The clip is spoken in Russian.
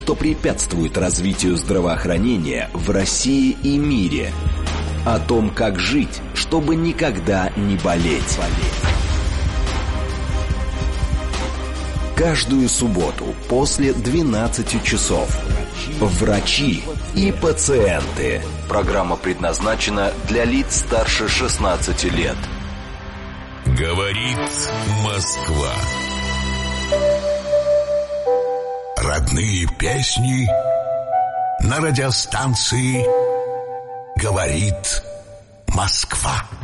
что препятствует развитию здравоохранения в России и мире. О том, как жить, чтобы никогда не болеть. Каждую субботу после 12 часов. Врачи и пациенты. Программа предназначена для лиц старше 16 лет. Говорит Москва. Родные песни на радиостанции «Говорит Москва».